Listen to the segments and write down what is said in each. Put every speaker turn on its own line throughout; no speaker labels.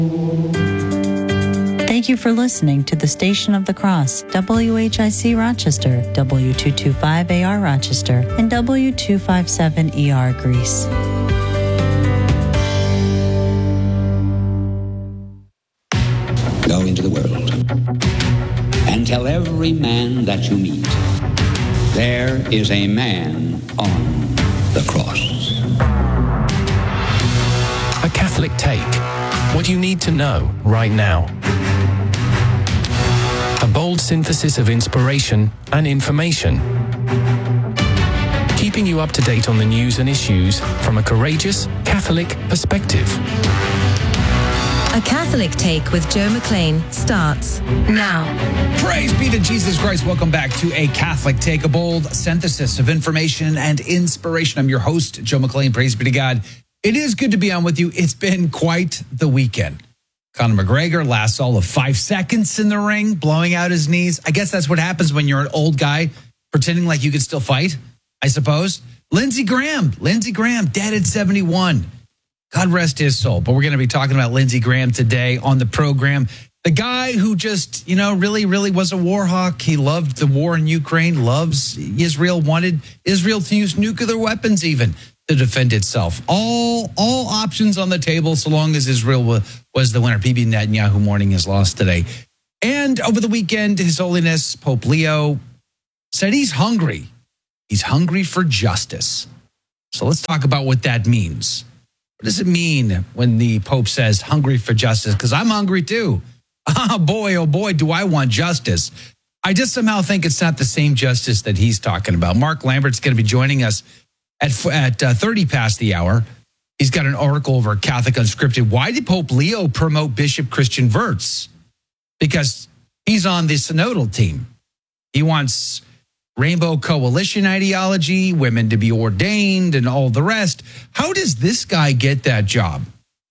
Thank you for listening to the Station of the Cross, WHIC Rochester, W225AR Rochester, and W257ER Greece.
Go into the world and tell every man that you meet, there is a man on the cross.
A Catholic Take. What you need to know right now. A bold synthesis of inspiration and information. Keeping you up to date on the news and issues from a courageous Catholic perspective.
A Catholic Take with Joe McLean starts now.
Praise be to Jesus Christ. Welcome back to A Catholic Take, a bold synthesis of information and inspiration. I'm your host, Joe McLean. Praise be to God. It is good to be on with you. It's been quite the weekend. Conor McGregor lasts all of 5 seconds in the ring, blowing out his knees. I guess that's what happens when you're an old guy pretending like you can still fight, I suppose. Lindsey Graham, dead at 71. God rest his soul. But we're going to be talking about Lindsey Graham today on the program. The guy who just, really was a war hawk. He loved the war in Ukraine, loves Israel, wanted Israel to use nuclear weapons even to defend itself. All options on the table so long as Israel was the winner. Bibi Netanyahu mourning his loss today. And over the weekend, His Holiness Pope Leo said he's hungry. He's hungry for justice. So let's talk about what that means. What does it mean when the Pope says hungry for justice? Because I'm hungry too. Oh boy, do I want justice. I just somehow think it's not the same justice that he's talking about. Mark Lambert's going to be joining us at 30 past the hour. He's got an article over at Catholic Unscripted. Why did Pope Leo promote Bishop Christian Wirtz? Because he's on the synodal team. He wants Rainbow Coalition ideology, women to be ordained, and all the rest. How does this guy get that job?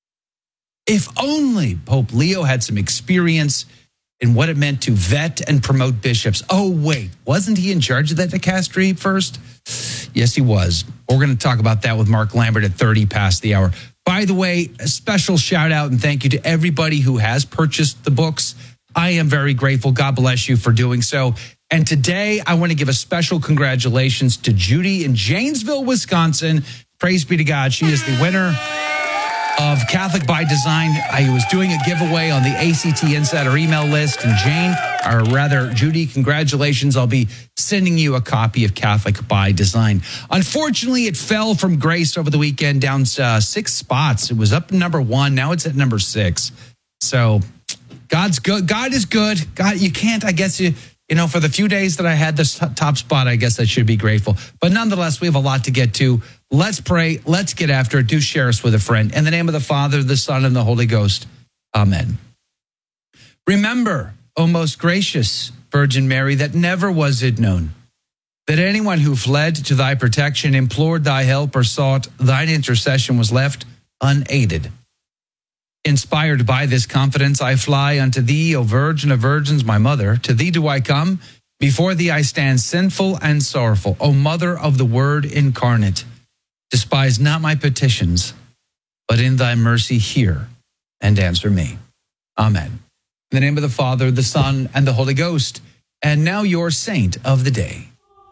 If only Pope Leo had some experience in what it meant to vet and promote bishops. Oh, wait, wasn't he in charge of that dicastery first? Yes, he was. We're going to talk about that with Mark Lambert at 30 past the hour. By the way, a special shout out and thank you to everybody who has purchased the books. I am very grateful. God bless you for doing so. And today, I want to give a special congratulations to Judy in Janesville, Wisconsin. Praise be to God. She is the winner of Catholic by Design. I was doing a giveaway on the ACT Insider email list. And Judy, congratulations. I'll be sending you a copy of Catholic by Design. Unfortunately, it fell from grace over the weekend, down 6 spots. It was up to number 1. Now it's at number 6. So God's good. God is good. God, you can't, I guess, for the few days that I had this top spot, I guess I should be grateful. But nonetheless, we have a lot to get to. Let's pray. Let's get after it. Do share us with a friend. In the name of the Father, the Son, and the Holy Ghost. Amen. Remember, O most gracious Virgin Mary, that never was it known that anyone who fled to thy protection, implored thy help, or sought thine intercession was left unaided. Inspired by this confidence, I fly unto thee, O Virgin of Virgins, my mother. To thee do I come. Before thee I stand sinful and sorrowful. O Mother of the Word incarnate, despise not my petitions, but in thy mercy hear and answer me. Amen. In the name of the Father, the Son, and the Holy Ghost. And now your saint of the day.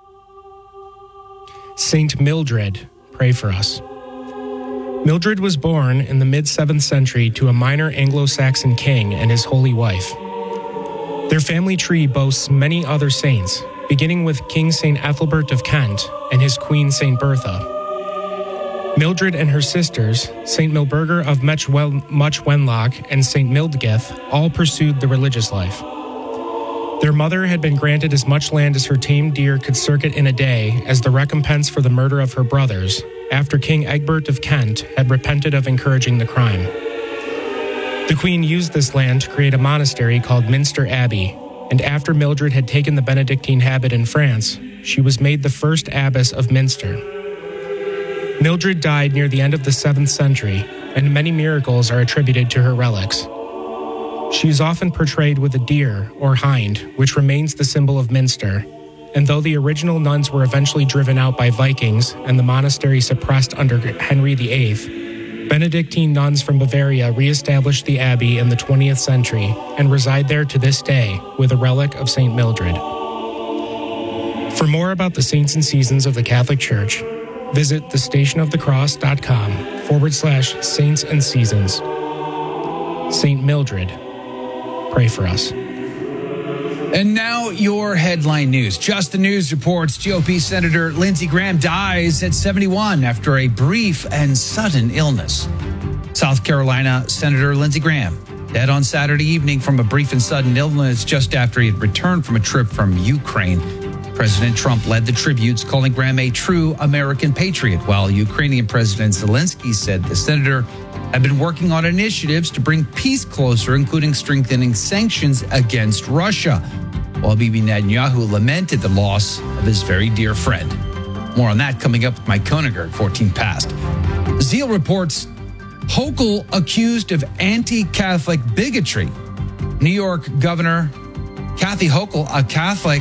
Saint Mildred, pray for us. Mildred was born in the mid-7th century to a minor Anglo-Saxon king and his holy wife. Their family tree boasts many other saints, beginning with King St. Ethelbert of Kent and his queen St. Bertha. Mildred and her sisters, St. Milburger of Much Wenlock and St. Mildgith, all pursued the religious life. Their mother had been granted as much land as her tame deer could circuit in a day as the recompense for the murder of her brothers, after King Egbert of Kent had repented of encouraging the crime. The queen used this land to create a monastery called Minster Abbey, and after Mildred had taken the Benedictine habit in France, she was made the first abbess of Minster. Mildred died near the end of the 7th century, and many miracles are attributed to her relics. She is often portrayed with a deer, or hind, which remains the symbol of Minster, and though the original nuns were eventually driven out by Vikings and the monastery suppressed under Henry VIII, Benedictine nuns from Bavaria reestablished the abbey in the 20th century and reside there to this day with a relic of St. Mildred. For more about the saints and seasons of the Catholic Church, visit thestationofthecross.com/saints and seasons. St. Mildred, pray for us.
And now your headline news. Just the News reports GOP Senator Lindsey Graham dies at 71 after a brief and sudden illness. South Carolina Senator Lindsey Graham dead on Saturday evening from a brief and sudden illness just after he had returned from a trip from Ukraine. President Trump led the tributes, calling Graham a true American patriot, while Ukrainian President Zelensky said the senator had been working on initiatives to bring peace closer, including strengthening sanctions against Russia, while Bibi Netanyahu lamented the loss of his very dear friend. More on that coming up with Mike Koeniger at 14 past. Zeal reports Hochul accused of anti-Catholic bigotry. New York Governor Kathy Hochul, a Catholic,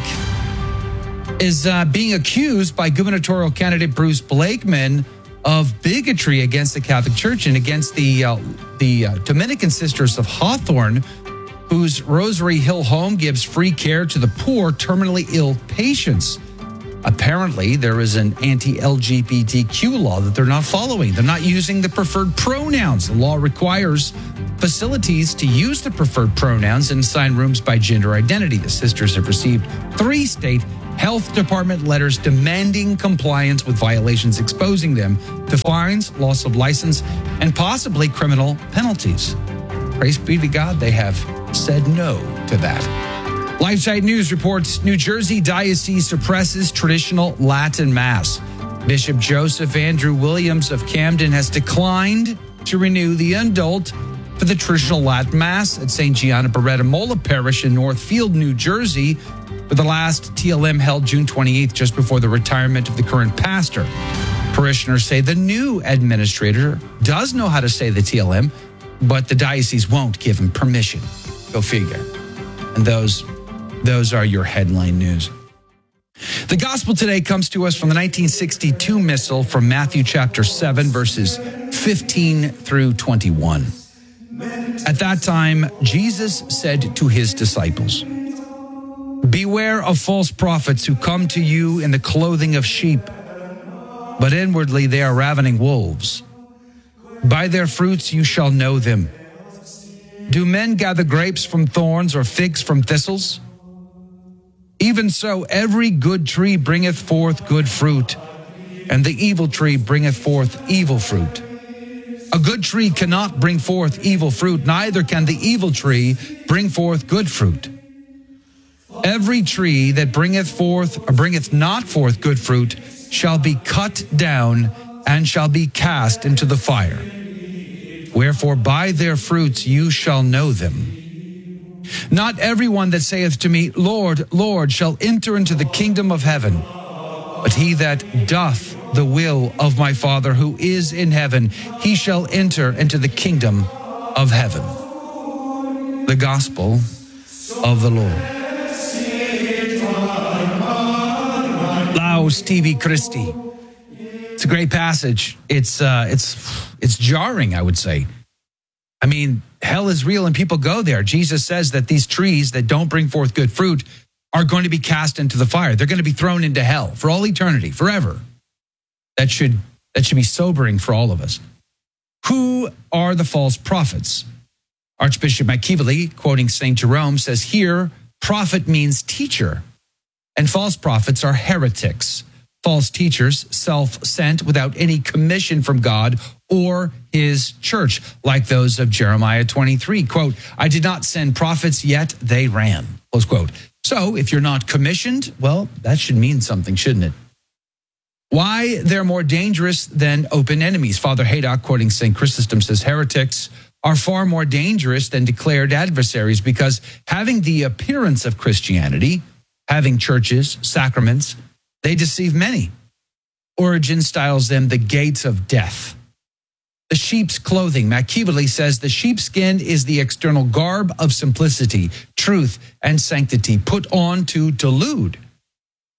is being accused by gubernatorial candidate Bruce Blakeman of bigotry against the Catholic Church and against the Dominican Sisters of Hawthorne, whose Rosary Hill home gives free care to the poor, terminally ill patients. Apparently, there is an anti-LGBTQ law that they're not following. They're not using the preferred pronouns. The law requires facilities to use the preferred pronouns and assign rooms by gender identity. The sisters have received 3 state health department letters demanding compliance with violations, exposing them to fines, loss of license, and possibly criminal penalties. Praise be to God, they have said no to that. LifeSite News reports New Jersey Diocese suppresses traditional Latin Mass. Bishop Joseph Andrew Williams of Camden has declined to renew the indult for the traditional Latin Mass at St. Gianna Beretta Mola Parish in Northfield, New Jersey, where the last TLM held June 28th, just before the retirement of the current pastor. Parishioners say the new administrator does know how to say the TLM, but the diocese won't give him permission. Go figure. And those are your headline news. The gospel today comes to us from the 1962 missal from Matthew chapter 7, verses 15 through 21. At that time, Jesus said to his disciples, "Beware of false prophets who come to you in the clothing of sheep, but inwardly they are ravening wolves. By their fruits you shall know them. Do men gather grapes from thorns or figs from thistles? Even so, every good tree bringeth forth good fruit, and the evil tree bringeth forth evil fruit. A good tree cannot bring forth evil fruit, neither can the evil tree bring forth good fruit. Every tree that bringeth not forth good fruit shall be cut down and shall be cast into the fire. Wherefore by their fruits you shall know them. Not everyone that saith to me, Lord, Lord, shall enter into the kingdom of heaven, but he that doth the will of my Father who is in heaven, he shall enter into the kingdom of heaven." The gospel of the Lord. Laus tibi Christi. It's a great passage. It's jarring, I would say. I mean, hell is real and people go there. Jesus says that these trees that don't bring forth good fruit are going to be cast into the fire. They're going to be thrown into hell for all eternity, forever. That should be sobering for all of us. Who are the false prophets? Archbishop McKeeverly, quoting St. Jerome, says here, prophet means teacher, and false prophets are heretics. False teachers, self-sent without any commission from God or his church, like those of Jeremiah 23. Quote, "I did not send prophets, yet they ran." Close quote. So if you're not commissioned, well, that should mean something, shouldn't it? Why they're more dangerous than open enemies. Father Haydock, quoting St. Chrysostom, says heretics are far more dangerous than declared adversaries because having the appearance of Christianity, having churches, sacraments, they deceive many. Origen styles them the gates of death. The sheep's clothing. McKeeverly says the sheepskin is the external garb of simplicity, truth, and sanctity put on to delude.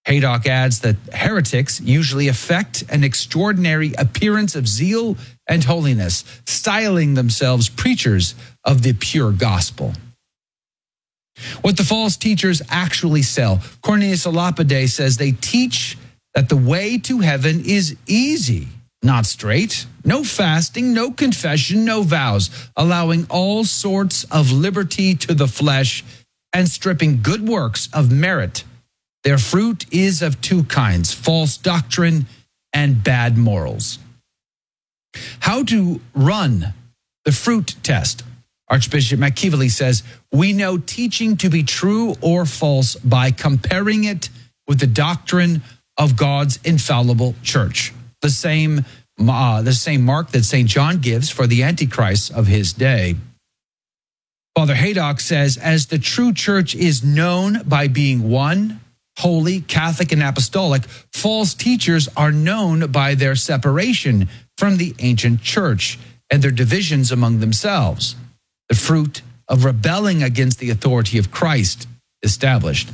Haydock adds that heretics usually affect an extraordinary appearance of zeal and holiness, styling themselves preachers of the pure gospel. What the false teachers actually sell, Cornelius a Lapide says they teach that the way to heaven is easy, not straight, no fasting, no confession, no vows, allowing all sorts of liberty to the flesh and stripping good works of merit. Their fruit is of two kinds, false doctrine and bad morals. How to run the fruit test. Archbishop McKeevely says, we know teaching to be true or false by comparing it with the doctrine of God's infallible church. The same mark that St. John gives for the Antichrist of his day. Father Haydock says, as the true church is known by being one, holy, Catholic, and apostolic, false teachers are known by their separation from the ancient church and their divisions among themselves, the fruit of rebelling against the authority of Christ established.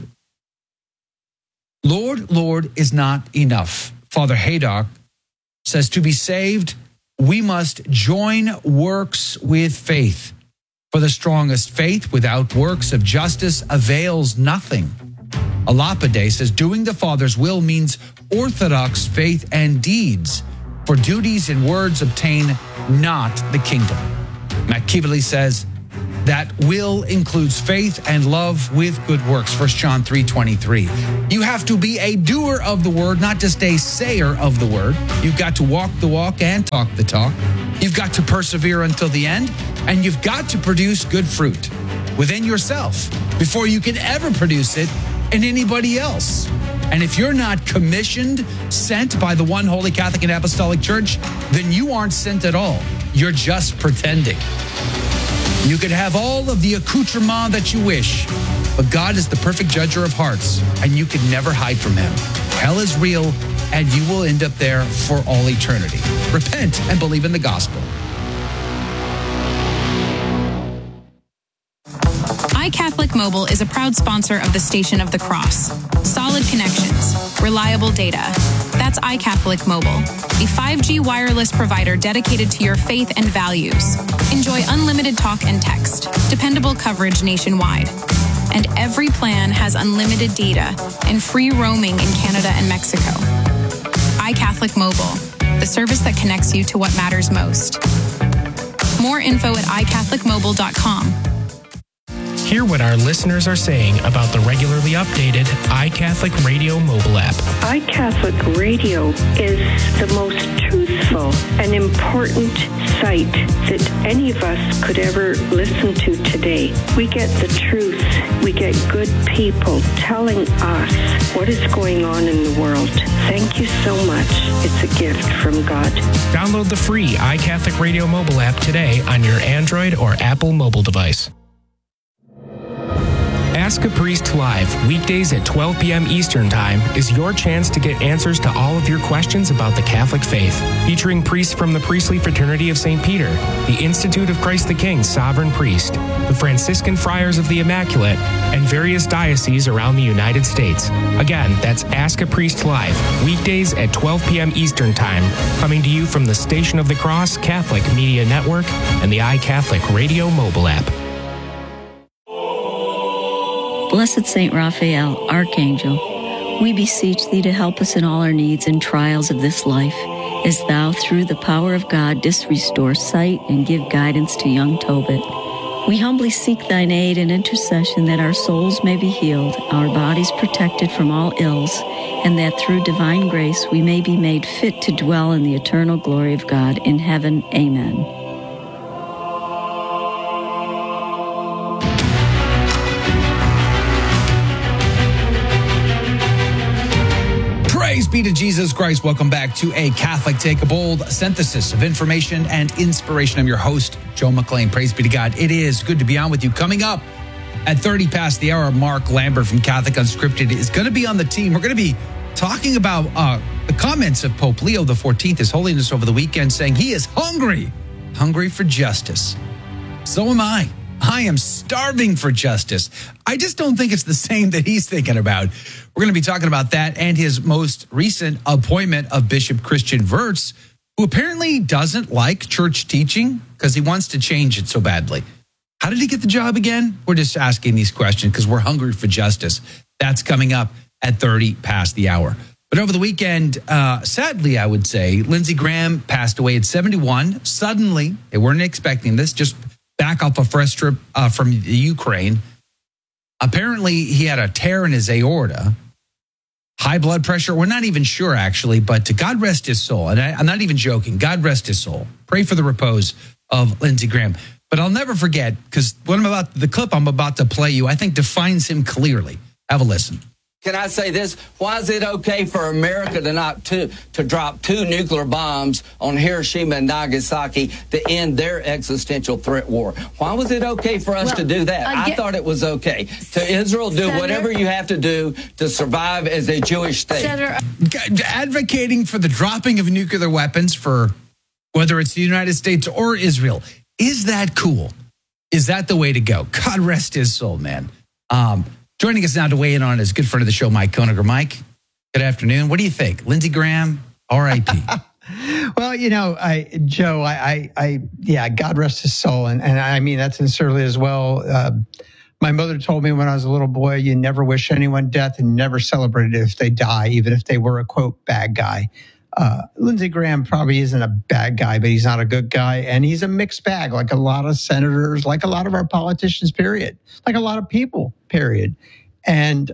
Lord, Lord is not enough. Father Haydock says to be saved, we must join works with faith. For the strongest faith without works of justice avails nothing. A Lapide says doing the Father's will means orthodox faith and deeds, for duties and words obtain not the kingdom. McKeevely says that will includes faith and love with good works, 1 John 3:23. You have to be a doer of the word, not just a sayer of the word. You've got to walk the walk and talk the talk. You've got to persevere until the end, and you've got to produce good fruit within yourself before you can ever produce it in anybody else. And if you're not commissioned, sent by the one holy Catholic and Apostolic Church, then you aren't sent at all. You're just pretending. You could have all of the accoutrement that you wish, but God is the perfect judger of hearts, and you can never hide from him. Hell is real, and you will end up there for all eternity. Repent and believe in the gospel.
iCatholic Mobile is a proud sponsor of the Station of the Cross. Solid connections, reliable data. That's iCatholic Mobile, a 5G wireless provider dedicated to your faith and values. Enjoy unlimited talk and text, dependable coverage nationwide. And every plan has unlimited data and free roaming in Canada and Mexico. iCatholic Mobile, the service that connects you to what matters most. More info at iCatholicMobile.com.
Hear what our listeners are saying about the regularly updated iCatholic Radio mobile app.
iCatholic Radio is the most truthful and important site that any of us could ever listen to today. We get the truth. We get good people telling us what is going on in the world. Thank you so much. It's a gift from God.
Download the free iCatholic Radio mobile app today on your Android or Apple mobile device. Ask a Priest Live, weekdays at 12 p.m. Eastern Time, is your chance to get answers to all of your questions about the Catholic faith. Featuring priests from the Priestly Fraternity of St. Peter, the Institute of Christ the King Sovereign Priest, the Franciscan Friars of the Immaculate, and various dioceses around the United States. Again, that's Ask a Priest Live, weekdays at 12 p.m. Eastern Time, coming to you from the Station of the Cross Catholic Media Network and the iCatholic Radio mobile app.
Blessed Saint Raphael, Archangel, we beseech thee to help us in all our needs and trials of this life, as thou, through the power of God, didst restore sight and give guidance to young Tobit. We humbly seek thine aid and intercession that our souls may be healed, our bodies protected from all ills, and that through divine grace we may be made fit to dwell in the eternal glory of God in heaven. Amen.
Praise be to Jesus Christ. Welcome back to A Catholic Take, a bold synthesis of information and inspiration. I'm your host, Joe McLean. Praise be to God. It is good to be on with you. Coming up at 30 past the hour, Mark Lambert from Catholic Unscripted is going to be on the team. We're going to be talking about the comments of Pope Leo XIV, His Holiness, over the weekend, saying he is hungry for justice. So am I. I am starving for justice. I just don't think it's the same that he's thinking about. We're going to be talking about that and his most recent appointment of Bishop Christian Wirtz, who apparently doesn't like church teaching because he wants to change it so badly. How did he get the job again? We're just asking these questions because we're hungry for justice. That's coming up at 30 past the hour. But over the weekend, sadly, I would say, Lindsey Graham passed away at 71. Suddenly, they weren't expecting this, just back off a fresh trip from the Ukraine. Apparently, he had a tear in his aorta, high blood pressure. We're not even sure, actually, but God rest his soul. And I'm not even joking. God rest his soul. Pray for the repose of Lindsey Graham. But I'll never forget, because the clip I'm about to play you, I think defines him clearly. Have a listen.
Can I say this? Why is it okay for America to drop 2 nuclear bombs on Hiroshima and Nagasaki to end their existential threat war? Why was it okay for us to do that? I thought it was okay. To Israel, do whatever you have to do to survive as a Jewish state.
Advocating for the dropping of nuclear weapons for whether it's the United States or Israel. Is that cool? Is that the way to go? God rest his soul, man. Joining us now to weigh in on it is good friend of the show, Mike Koeniger. Mike, good afternoon. What do you think? Lindsey Graham, R.I.P.
Well, Joe, God rest his soul. And I mean that sincerely as well. My mother told me when I was a little boy, you never wish anyone death and never celebrate it if they die, even if they were a, quote, bad guy. Lindsey Graham probably isn't a bad guy, but he's not a good guy. And he's a mixed bag, like a lot of senators, like a lot of our politicians, period, like a lot of people, period. And,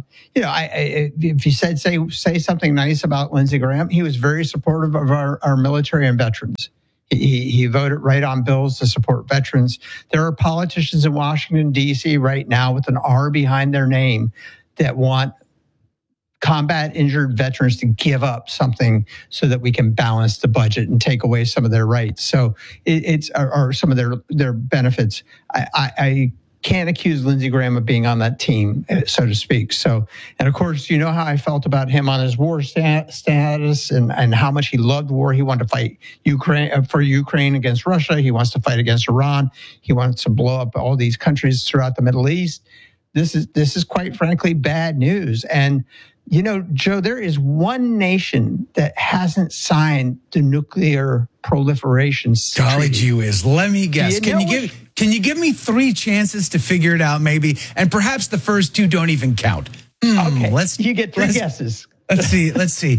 if you say something nice about Lindsey Graham, he was very supportive of our military and veterans. He voted right on bills to support veterans. There are politicians in Washington, D.C. right now with an R behind their name that want combat injured veterans to give up something so that we can balance the budget and take away some of their rights. So it's some of their benefits. I can't accuse Lindsey Graham of being on that team, so to speak. So, and of course, you know how I felt about him on his war status and how much he loved war. He wanted to fight Ukraine against Russia. He wants to fight against Iran. He wants to blow up all these countries throughout the Middle East. This is quite frankly bad news. And Joe, there is one nation that hasn't signed the nuclear proliferation treaty.
Golly gee whiz. Let me guess. Can you give me 3 chances to figure it out, maybe? And perhaps the first 2 don't even count.
Okay, you get 3 guesses.
Let's see.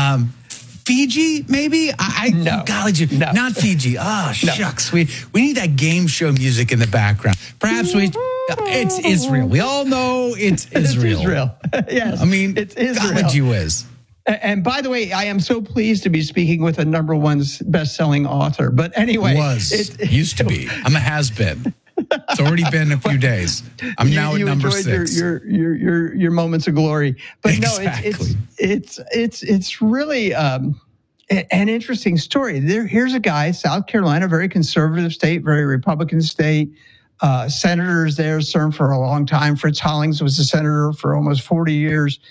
Fiji, maybe?
No.
Golly gee, no. Not Fiji. Oh, shucks. We need that game show music in the background. Perhaps it's Israel. We all know it's Israel.
It's Israel. Yes.
I mean,
it's Israel.
Golly gee whiz.
And by the way, I am so pleased to be speaking with a #1 best-selling author. But anyway,
used to be. I'm a has-been. It's already been a few days. I'm now at number 6.
Your moments of glory. But
exactly.
It's really an interesting story. Here's a guy, South Carolina, very conservative state, very Republican state. Senators there served for a long time. Fritz Hollings was a senator for almost 40 years.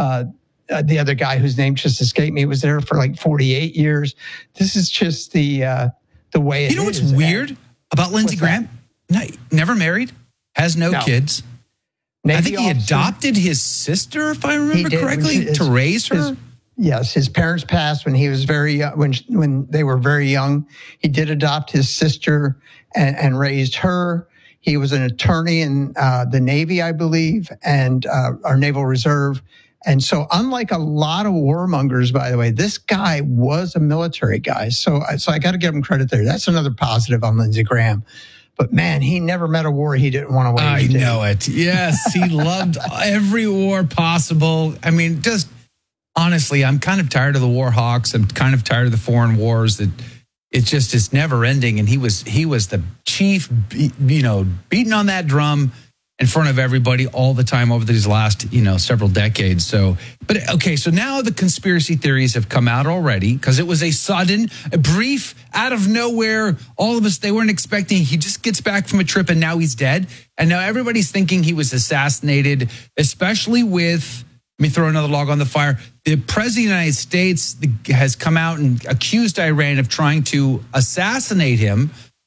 The other guy whose name just escaped me was there for like 48 years. This is just the way it is.
You know what's weird about Lindsey Graham? Never married, has no kids. Navy I think he adopted his sister, if I remember correctly, to raise her.
Yes, his parents passed when he was very young, when they were very young. He did adopt his sister and raised her. He was an attorney in the Navy, I believe, and our Naval Reserve. And so unlike a lot of warmongers, by the way, this guy was a military guy. So I got to give him credit there. That's another positive on Lindsey Graham. But man, he never met a war he didn't want to wage.
I know it. Yes, he loved every war possible. I mean, just honestly, I'm kind of tired of the war hawks. I'm kind of tired of the foreign wars that it's never ending. And he was the chief, beating on that drum in front of everybody all the time over these last, several decades. So now the conspiracy theories have come out already because it was a brief, out of nowhere, all of us, they weren't expecting. He just gets back from a trip and now he's dead. And now everybody's thinking he was assassinated, especially with, let me throw another log on the fire. The president of the United States has come out and accused Iran of trying to assassinate him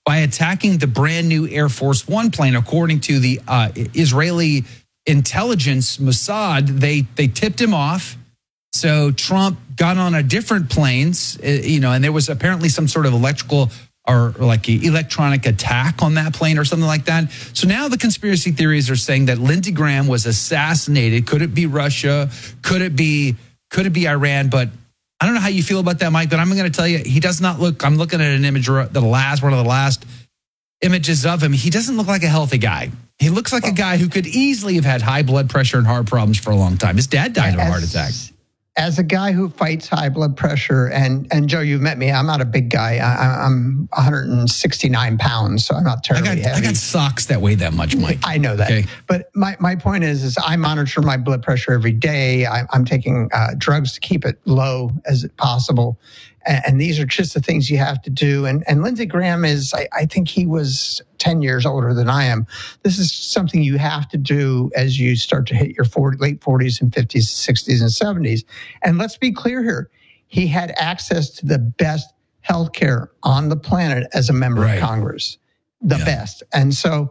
by attacking the brand new Air Force One plane. According to the Israeli intelligence, Mossad, they tipped him off. So Trump got on a different planes, and there was apparently some sort of electrical or like electronic attack on that plane or something like that. So now the conspiracy theories are saying that Lindsey Graham was assassinated. Could it be Russia? Could it be Iran? But I don't know how you feel about that, Mike, but I'm going to tell you, he does not look, I'm looking at an image, one of the last images of him. He doesn't look like a healthy guy. He looks like a guy who could easily have had high blood pressure and heart problems for a long time. His dad died of a heart attack.
As a guy who fights high blood pressure, and Joe, you've met me, I'm not a big guy. I'm 169 pounds, so I'm not terribly heavy.
I got socks that weigh that much, Mike.
I know that. Okay. But my point is I monitor my blood pressure every day. I'm taking drugs to keep it low as possible. And these are just the things you have to do. And Lindsey Graham is, I think he was 10 years older than I am. This is something you have to do as you start to hit your late 40s and 50s, 60s, and 70s. And let's be clear here. He had access to the best healthcare on the planet as a member of Congress, the best. And so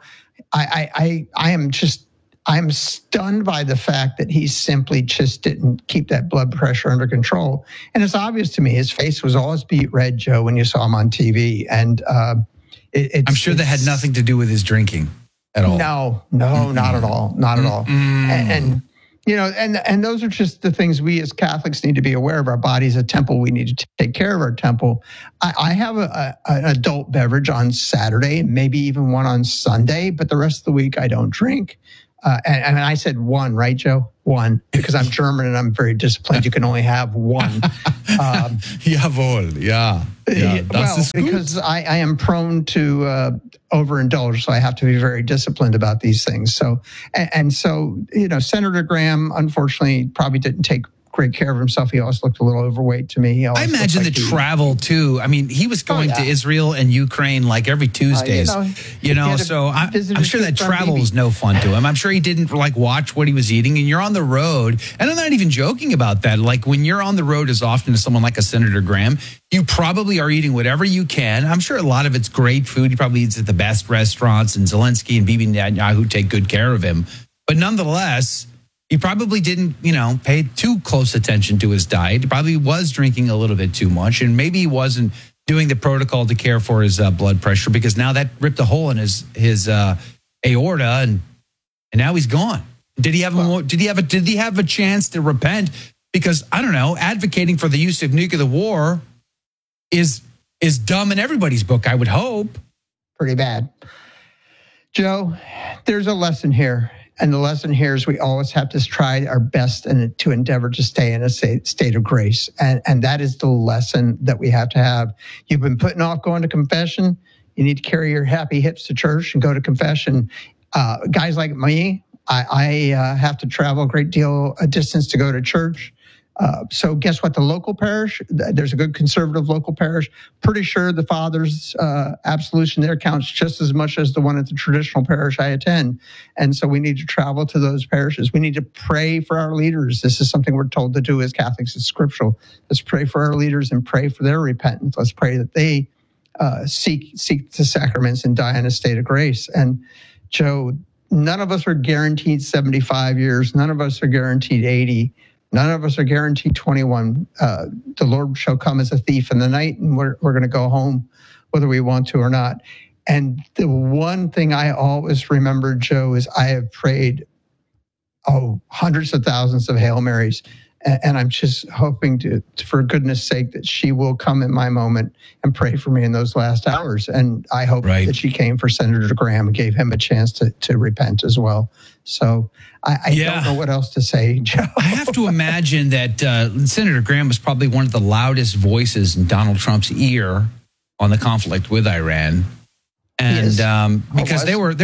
I'm stunned by the fact that he simply just didn't keep that blood pressure under control. And it's obvious to me, his face was always beet red, Joe, when you saw him on TV. And
I'm sure that had nothing to do with his drinking at all.
No, not at all. Not at all. And those are just the things we as Catholics need to be aware of. Our body's a temple. We need to take care of our temple. I have an adult beverage on Saturday, maybe even one on Sunday, but the rest of the week I don't drink. And I said one, right, Joe? One, because I'm German and I'm very disciplined. You can only have one.
Jawohl, yeah.
Well, because I am prone to overindulge, so I have to be very disciplined about these things. So, Senator Graham, unfortunately, probably didn't take great care of himself. He always looked a little overweight to me.
I imagine the travel too. I mean, he was going to Israel and Ukraine like every Tuesdays, so I'm sure that travel was no fun to him. I'm sure he didn't watch what he was eating, and you're on the road. And I'm not even joking about that. Like when you're on the road as often as someone like a Senator Graham, you probably are eating whatever you can. I'm sure a lot of it's great food. He probably eats at the best restaurants, and Zelensky and Bibi Netanyahu take good care of him. But nonetheless, he probably didn't, pay too close attention to his diet. He probably was drinking a little bit too much, and maybe he wasn't doing the protocol to care for his blood pressure, because now that ripped a hole in his aorta, and now he's gone. Did he have a chance to repent? Because I don't know, advocating for the use of nuclear war is dumb in everybody's book, I would hope.
Pretty bad. Joe, there's a lesson here. And the lesson here is we always have to try our best and to endeavor to stay in a state of grace. And that is the lesson that we have to have. You've been putting off going to confession. You need to carry your happy hips to church and go to confession. Guys like me, I have to travel a great deal of distance to go to church. So guess what? The local parish, there's a good conservative local parish. Pretty sure the father's absolution there counts just as much as the one at the traditional parish I attend. And so we need to travel to those parishes. We need to pray for our leaders. This is something we're told to do as Catholics. It's scriptural. Let's pray for our leaders and pray for their repentance. Let's pray that they seek the sacraments and die in a state of grace. And Joe, none of us are guaranteed 75 years. None of us are guaranteed 80. None of us are guaranteed 21. The Lord shall come as a thief in the night, and we're going to go home whether we want to or not. And the one thing I always remember, Joe, is I have prayed hundreds of thousands of Hail Marys. And I'm just hoping for goodness sake, that she will come in my moment and pray for me in those last hours. And I hope that she came for Senator Graham and gave him a chance to repent as well. So I don't know what else to say, Joe.
I have to imagine that Senator Graham was probably one of the loudest voices in Donald Trump's ear on the conflict with Iran. And because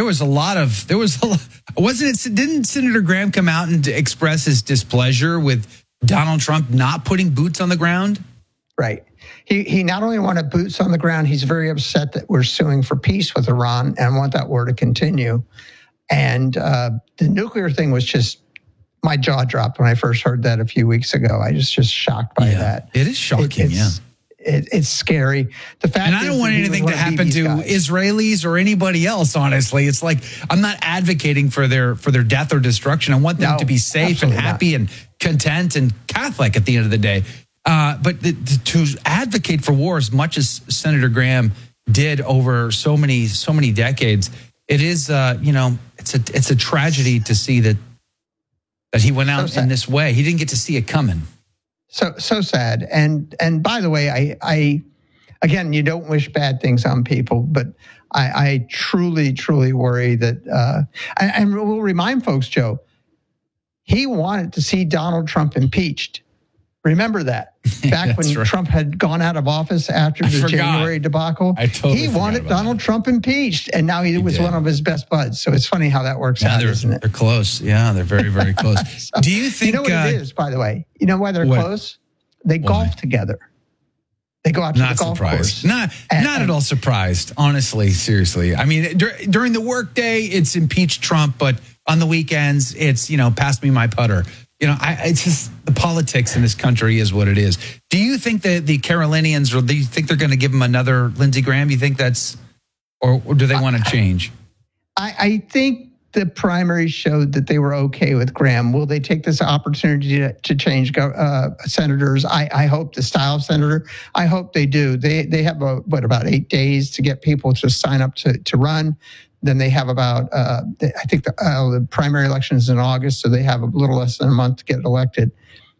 didn't Senator Graham come out and express his displeasure with Donald Trump not putting boots on the ground?
Right. He not only wanted boots on the ground, he's very upset that we're suing for peace with Iran and want that war to continue. And the nuclear thing was just, my jaw dropped when I first heard that a few weeks ago. I was just shocked by that.
It is shocking,
it's scary. The fact
and I don't want anything to happen to Israelis or anybody else, honestly. It's like, I'm not advocating for their death or destruction. I want them to be safe and happy and content and Catholic at the end of the day. But to advocate for war as much as Senator Graham did over so many decades, it is, it's a tragedy to see that he went out in this way. He didn't get to see it coming.
So sad. And by the way, I again, you don't wish bad things on people, but I truly, truly worry that, and we'll remind folks, Joe, he wanted to see Donald Trump impeached. Remember that back when Trump had gone out of office after the January debacle, he wanted Donald Trump impeached, and now he was one of his best buds. So it's funny how that works out, isn't it?
They're close. Yeah, they're very, very close.
So,
do you think?
You know what it is, by the way? You know why they're close? They golf together. They go out to the golf course.
Not at all surprised, honestly, seriously. I mean, during the workday, it's impeach Trump, but on the weekends, it's, pass me my putter. It's just the politics in this country is what it is. Do you think that the Carolinians, or do you think they're going to give him another Lindsey Graham? You think that's, or do they want to change?
I think the primary showed that they were okay with Graham. Will they take this opportunity to change senators? I hope the style of senator. I hope they do. They have about 8 days to get people to sign up to run. Then they have about, I think the primary election is in August, so they have a little less than a month to get elected.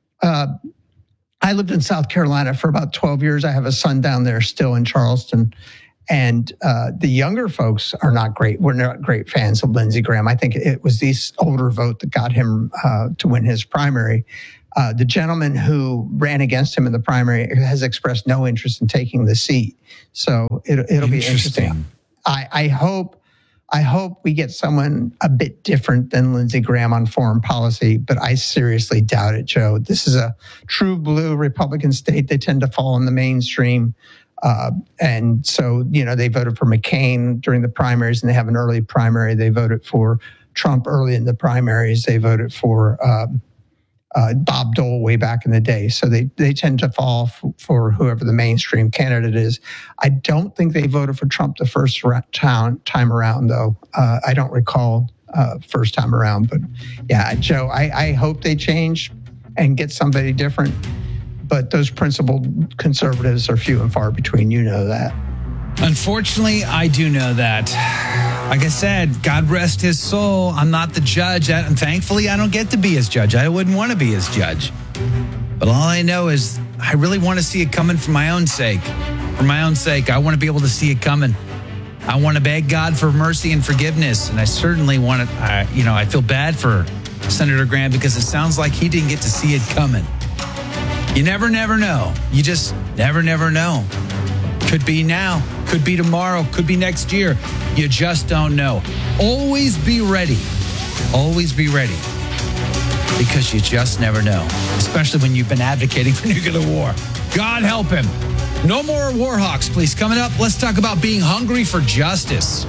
I lived in South Carolina for about 12 years. I have a son down there still in Charleston. And the younger folks are not great. We're not great fans of Lindsey Graham. I think it was the older vote that got him to win his primary. The gentleman who ran against him in the primary has expressed no interest in taking the seat. So it'll be interesting. I hope we get someone a bit different than Lindsey Graham on foreign policy, but I seriously doubt it, Joe. This is a true blue Republican state. They tend to fall in the mainstream. And so, they voted for McCain during the primaries, and they have an early primary. They voted for Trump early in the primaries. They voted for Bob Dole way back in the day. So they tend to fall for whoever the mainstream candidate is. I don't think they voted for Trump the first time around, though. I don't recall first time around. But yeah, Joe, I hope they change and get somebody different. But those principled conservatives are few and far between. You know that.
Unfortunately, I do know that. Like I said, God rest his soul. I'm not the judge. And thankfully, I don't get to be his judge. I wouldn't want to be his judge. But all I know is I really want to see it coming for my own sake. For my own sake, I want to be able to see it coming. I want to beg God for mercy and forgiveness. And I certainly want to, I feel bad for Senator Graham because it sounds like he didn't get to see it coming. You never know. You just never know. Could be now, could be tomorrow, could be next year. You just don't know. Always be ready. Always be ready. Because you just never know. Especially when you've been advocating for nuclear war. God help him. No more war hawks, please. Coming up, let's talk about being hungry for justice.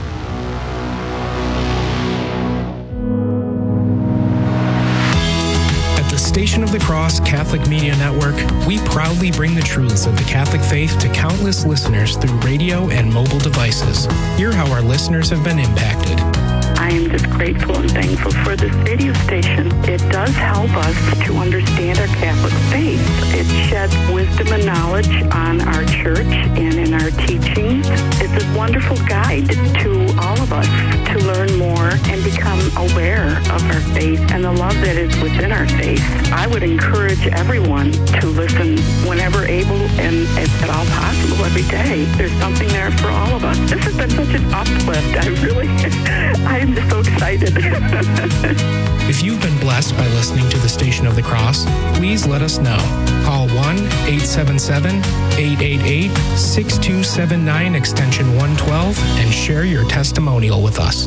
Station of the Cross Catholic Media Network, we proudly bring the truths of the Catholic faith to countless listeners through radio and mobile devices. Hear how our listeners have been impacted.
I am just grateful and thankful for this radio station. It does help us to understand our Catholic faith. It sheds wisdom and knowledge on our church and in our teachings. It's a wonderful guide to all of us to learn more and become aware of our faith and the love that is within our faith. I would encourage everyone to listen whenever able and if at all possible every day. There's something there for all of us. This has been such an uplift. I am just so excited.
If you've been blessed by listening to the Station of the Cross, please let us know. Call 1-877-888-6279 extension 112 and share your testimonial with us.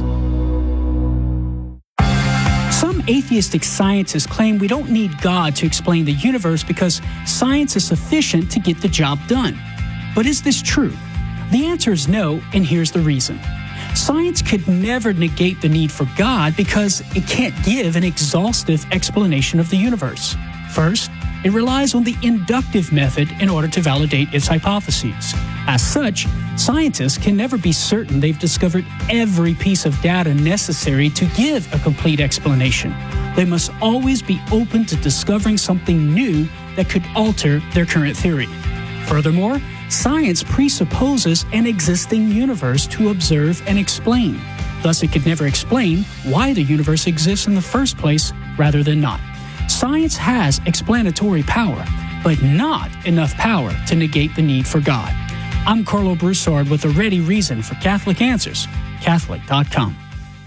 Some atheistic scientists claim we don't need God to explain the universe because science is sufficient to get the job done. But is this true? The answer is no, and here's the reason. Science could never negate the need for God because it can't give an exhaustive explanation of the universe. First, It relies on the inductive method in order to validate its hypotheses. As such, scientists can never be certain they've discovered every piece of data necessary to give a complete explanation. They must always be open to discovering something new that could alter their current theory. Furthermore, science presupposes an existing universe to observe and explain. Thus, it could never explain why the universe exists in the first place rather than not. Science has explanatory power, but not enough power to negate the need for God. I'm Carlo Broussard with a ready reason for Catholic Answers, Catholic.com.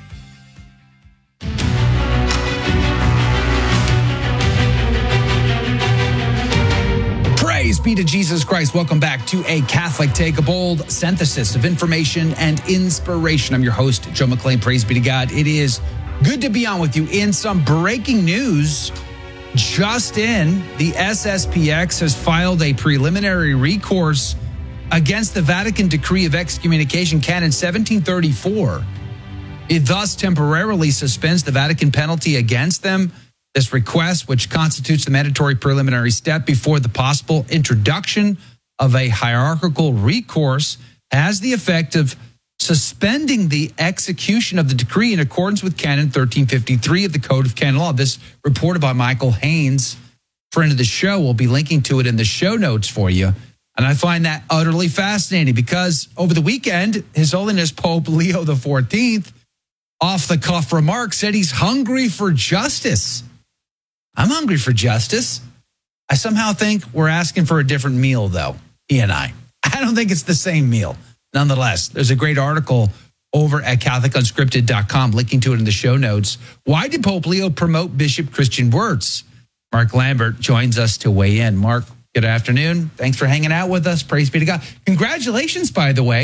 Praise be to Jesus Christ. Welcome back to A Catholic Take, a bold synthesis of information and inspiration. I'm your host, Joe McClain. Praise be to God. It is good to be on with you. In some breaking news, just in, the SSPX has filed a preliminary recourse against the Vatican decree of excommunication, Canon 1734. It thus temporarily suspends the Vatican penalty against them. This request, which constitutes the mandatory preliminary step before the possible introduction of a hierarchical recourse, has the effect of suspending the execution of the decree in accordance with Canon 1353 of the Code of Canon Law. This reported by Michael Haynes, friend of the show. We'll be linking to it in the show notes for you. And I find that utterly fascinating because over the weekend, His Holiness Pope Leo XIV, off-the-cuff remark, said he's hungry for justice. I'm hungry for justice. I somehow think we're asking for a different meal, though, he and I. I don't think it's the same meal. Nonetheless, there's a great article over at CatholicUnscripted.com, linking to it in the show notes. Why did Pope Leo promote Bishop Christian Wirtz? Mark Lambert joins us to weigh in. Mark, good afternoon. Thanks for hanging out with us. Praise be to God. Congratulations, by the way.